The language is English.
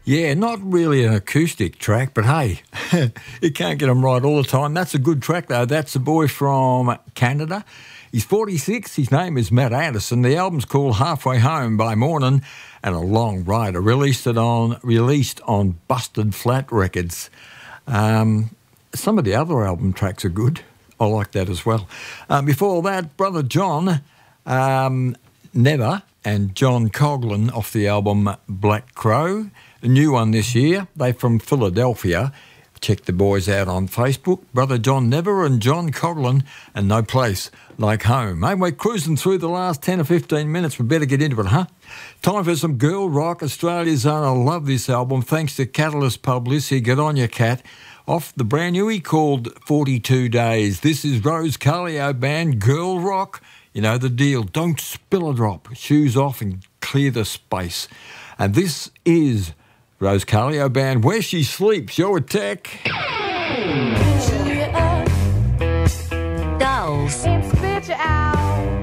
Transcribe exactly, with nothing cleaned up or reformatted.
Yeah, not really an acoustic track, but hey, you can't get them right all the time. That's a good track, though. That's a boy from Canada. He's forty-six. His name is Matt Anderson. The album's called Halfway Home by Morning and a Long Rider. Released it on released on Busted Flat Records. Um, some of the other album tracks are good. I like that as well. Um, before that, Brother John um, Never and John Coghlan off the album Black Crow. A new one this year. They're from Philadelphia. Check the boys out on Facebook. Brother John Never and John Coghlan, and No Place Like Home. Hey, we're cruising through the last ten or fifteen minutes. We better get into it, huh? Time for some girl rock. Australia's own. I love this album. Thanks to Catalyst Publicity. Get on your cat. Off the brand new, he called forty-two days. This is Rose Calio Band, Girl Rock. You know the deal. Don't spill a drop. Shoes off and clear the space. And this is Rose Calio Band, Where She Sleeps. Your attack. Dolls. And spit you out.